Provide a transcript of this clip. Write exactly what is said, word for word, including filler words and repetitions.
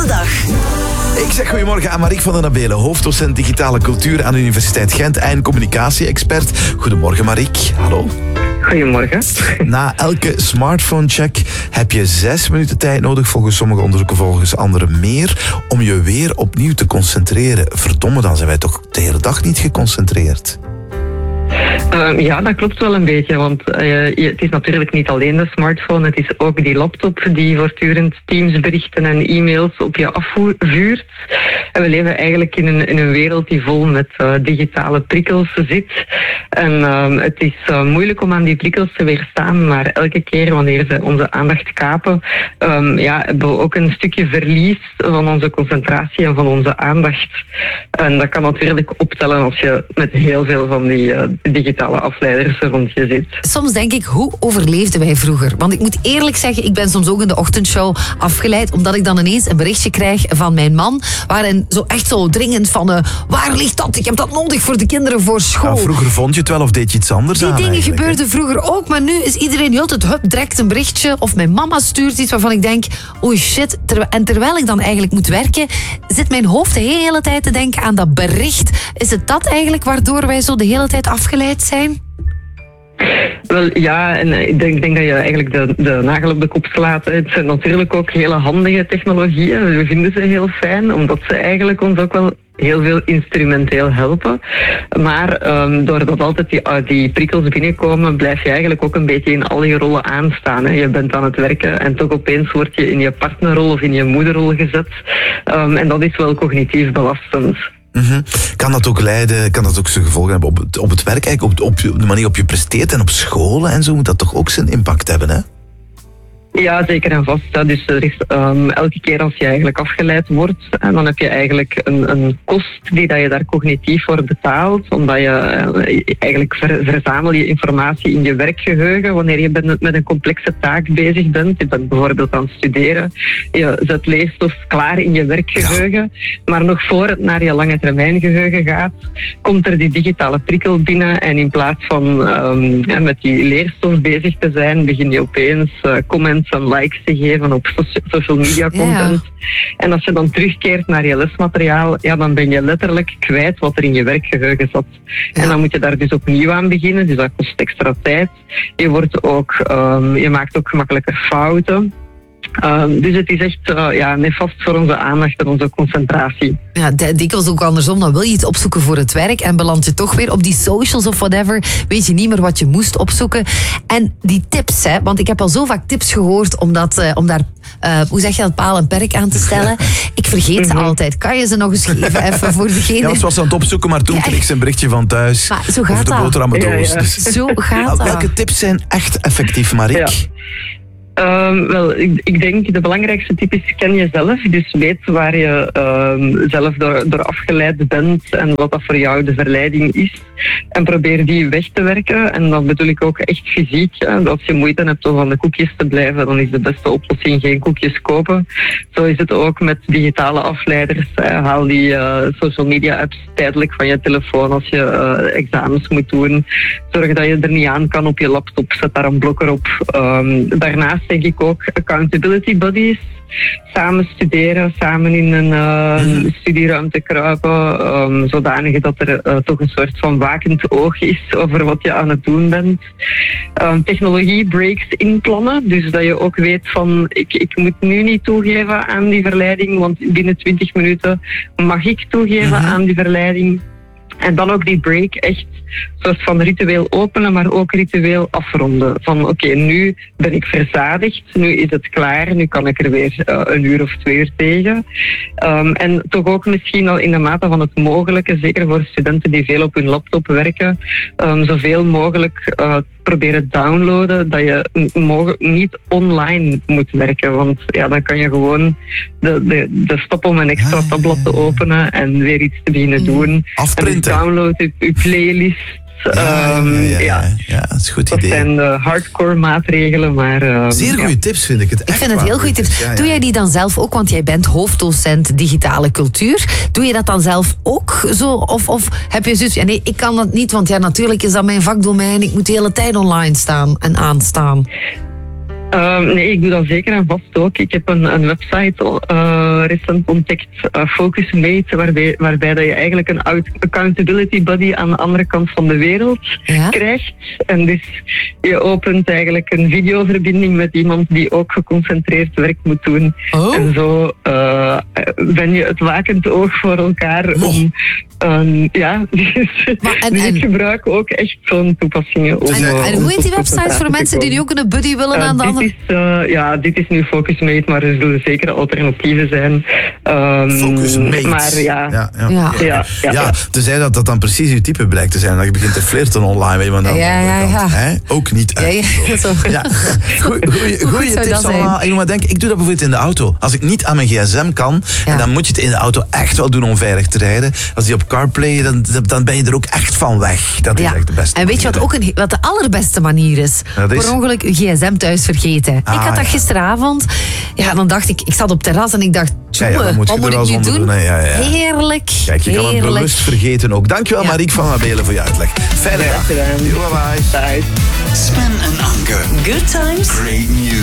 de dag. Ik zeg goedemorgen aan Marieke van den Abelen, hoofddocent digitale cultuur aan de Universiteit Gent en communicatie-expert. Goedemorgen Marieke, hallo. Goedemorgen. Na elke smartphone-check heb je zes minuten tijd nodig, volgens sommige onderzoeken, volgens anderen meer, om je weer opnieuw te concentreren. Verdomme, dan zijn wij toch de hele dag niet geconcentreerd. Uh, ja, dat klopt wel een beetje, want uh, je, het is natuurlijk niet alleen de smartphone, het is ook die laptop die voortdurend Teams-berichten en e-mails op je afvuurt. En we leven eigenlijk in een, in een wereld die vol met uh, digitale prikkels zit. En uh, het is uh, moeilijk om aan die prikkels te weerstaan, maar elke keer wanneer ze onze aandacht kapen, um, ja, hebben we ook een stukje verlies van onze concentratie en van onze aandacht. En dat kan natuurlijk optellen als je met heel veel van die uh, digitale afleiders rond je zit. Soms denk ik, hoe overleefden wij vroeger? Want ik moet eerlijk zeggen, ik ben soms ook in de ochtendshow afgeleid, omdat ik dan ineens een berichtje krijg van mijn man, waarin zo echt zo dringend van, uh, waar ligt dat? Ik heb dat nodig voor de kinderen voor school. Ja, vroeger vond je het wel of deed je iets anders Die aan dingen eigenlijk, gebeurden hè? vroeger ook, maar nu is iedereen heel het hup, direct een berichtje, of mijn mama stuurt iets waarvan ik denk, oei shit, terwijl, en terwijl ik dan eigenlijk moet werken, zit mijn hoofd de hele tijd te denken aan dat bericht. Is het dat eigenlijk waardoor wij zo de hele tijd afgeleid zijn? Wel ja, en ik denk, ik denk dat je eigenlijk de, de nagel op de kop slaat. Het zijn natuurlijk ook hele handige technologieën. We vinden ze heel fijn, omdat ze eigenlijk ons ook wel heel veel instrumenteel helpen. Maar um, doordat altijd die, uh, die prikkels binnenkomen, blijf je eigenlijk ook een beetje in al je rollen aanstaan. Hè. Je bent aan het werken en toch opeens word je in je partnerrol of in je moederrol gezet. Um, en dat is wel cognitief belastend. Mm-hmm. Kan dat ook leiden, kan dat ook zijn gevolgen hebben op het, op het werk, eigenlijk op, op de manier waarop je presteert en op scholen en zo, moet dat toch ook zijn impact hebben, hè? Ja, zeker en vast. Hè. Dus er is, um, elke keer als je eigenlijk afgeleid wordt, en dan heb je eigenlijk een, een kost die dat je daar cognitief voor betaalt, omdat je uh, eigenlijk ver, verzamel je informatie in je werkgeheugen wanneer je met, met een complexe taak bezig bent. Je bent bijvoorbeeld aan het studeren, je zet leerstof klaar in je werkgeheugen, maar nog voor het naar je lange termijn geheugen gaat, komt er die digitale prikkel binnen en in plaats van um, ja, met die leerstof bezig te zijn, begin je opeens uh, comments en likes te geven op social media content. Ja. En als je dan terugkeert naar je lesmateriaal, ja, dan ben je letterlijk kwijt wat er in je werkgeheugen zat. Ja. En dan moet je daar dus opnieuw aan beginnen, dus dat kost extra tijd. Je, wordt ook, um, je maakt ook gemakkelijker fouten. Um, dus het is echt uh, ja, nefast voor onze aandacht en onze concentratie. Ja, dikwijls ook andersom. Dan wil je iets opzoeken voor het werk en beland je toch weer op die socials of whatever. Weet je niet meer wat je moest opzoeken. En die tips, hè, want ik heb al zo vaak tips gehoord om, dat, uh, om daar, uh, hoe zeg je dat, paal en perk aan te stellen. Ik vergeet ze mm-hmm. altijd. Kan je ze nog eens geven even voor degene? Ja, ze was aan het opzoeken, maar toen ja, kreeg ze een berichtje van thuis. Maar zo gaat over de boterham met ja, roos. ja. Dus. Zo gaat dat. Welke tips zijn echt effectief, Marieke? Ja. Um, wel, ik, ik denk de belangrijkste tip is ken jezelf. Dus weet waar je um, zelf door, door afgeleid bent en wat dat voor jou de verleiding is. En probeer die weg te werken. En dan bedoel ik ook echt fysiek. Hè. Als je moeite hebt om van de koekjes te blijven, dan is de beste oplossing geen koekjes kopen. Zo is het ook met digitale afleiders. Hè. Haal die uh, social media apps tijdelijk van je telefoon als je uh, examens moet doen. Zorg dat je er niet aan kan op je laptop. Zet daar een blokker op. Um, daarnaast denk ik ook accountability buddies. Samen studeren, samen in een uh, studieruimte kruipen, um, zodanig dat er uh, toch een soort van wakend oog is over wat je aan het doen bent. Um, technologie breaks inplannen, dus dat je ook weet van ik, ik moet nu niet toegeven aan die verleiding, want binnen twintig minuten mag ik toegeven mm-hmm. aan die verleiding. En dan ook die break echt soort van ritueel openen, maar ook ritueel afronden. Van oké, okay, nu ben ik verzadigd, nu is het klaar, nu kan ik er weer uh, een uur of twee uur tegen. Um, en toch ook misschien al in de mate van het mogelijke, zeker voor studenten die veel op hun laptop werken, um, zoveel mogelijk uh, proberen downloaden, dat je mogen, niet online moet werken. Want ja, dan kan je gewoon de, de, de stop om een extra tabblad te openen en weer iets te beginnen doen. Afprinten. En dus download je, je playlist. Ja, um, ja, ja, ja, ja. ja, dat is een goed dat idee. Dat zijn de hardcore maatregelen, maar... Uh, Zeer goede ja. tips vind ik het. Echt ik vind het heel goede tips. Ja, ja. Doe jij die dan zelf ook? Want jij bent hoofddocent digitale cultuur. Doe je dat dan zelf ook zo? Of, of heb je zoiets... Ja, nee, ik kan dat niet, want ja, natuurlijk is dat mijn vakdomein. Ik moet de hele tijd online staan en aanstaan. Um, nee, ik doe dat zeker en vast ook. Ik heb een, een website uh, recent ontdekt, uh, Focusmate, waarbij, waarbij dat je eigenlijk een out- accountability buddy aan de andere kant van de wereld Ja? krijgt. En dus je opent eigenlijk een videoverbinding met iemand die ook geconcentreerd werk moet doen. Oh. En zo uh, ben je het wakend oog voor elkaar Oh. om... Um, ja, dus, Maar en- dus en- ik gebruik ook echt zo'n toepassingen. Om, En, uh, en om hoe heet die tot website resultaten voor te mensen die nu komen. ook een buddy willen Uh, aan de dit andere... is, uh, ja, dit is nu Focusmate, maar er zullen zeker alternatieven zijn. Um, Focusmate. Maar ja, Ja, ja. Ja. ja, ja, Ja, ja. tenzij dat dat dan precies je type blijkt te zijn. Dat je begint te flirten online met iemand aan de Ja, andere ja, kant. ja. Hè? Ook niet Ja, uit. ja, zo. Ja, goeie, goeie, Hoe goed goeie zou tips dat zijn? allemaal. Ik moet maar denken, ik doe dat bijvoorbeeld in de auto. Als ik niet aan mijn gsm kan, Ja. en dan moet je het in de auto echt wel doen om veilig te rijden. Als die op CarPlay, dan, dan ben je er ook echt van weg. Dat is Ja. echt de beste En weet je wat ook een, wat de allerbeste manier is? Dat is? Per ongeluk je gsm thuis vergeten. Ah, ik had dat ja. gisteravond. Ja, dan dacht ik, ik zat op terras en ik dacht, Ja, ja, "Tjoe, dan moet je wat er moet wel ik nu zonder doen? doen, hè. Ja, ja. Heerlijk, Kijk, je kan het heerlijk. bewust vergeten ook. Dankjewel, Ja. Marieke van Abelen, voor je uitleg. Fijne dag. Graag gedaan. Bye bye. Bye. Sven en Anke. Good times. Great music.